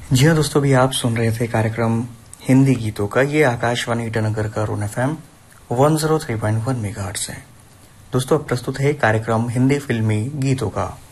जी हाँ दोस्तों, भी आप सुन रहे थे कार्यक्रम हिंदी गीतों का। ये आकाशवाणी ईटानगर का रोन एफएम 103.1 मेगाहर्ट्ज है। दोस्तों अब प्रस्तुत है कार्यक्रम हिंदी फिल्मी गीतों का।